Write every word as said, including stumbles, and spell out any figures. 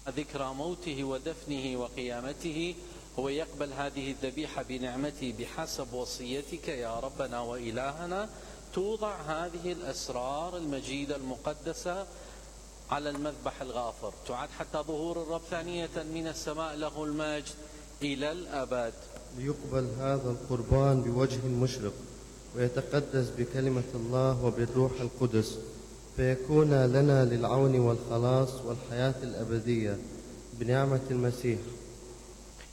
ذكرى موته ودفنه وقيامته، هو يقبل هذه الذبيحة بنعمته بحسب وصيتك يا ربنا وإلهنا. توضع هذه الأسرار المجيدة المقدسة على المذبح الغافر، تعد حتى ظهور الرب ثانية من السماء له المجد إلى الأبد. ليقبل هذا القربان بوجه مشرق، ويتقدس بكلمة الله وبالروح القدس، فيكون لنا للعون والخلاص والحياة الأبدية بنعمة المسيح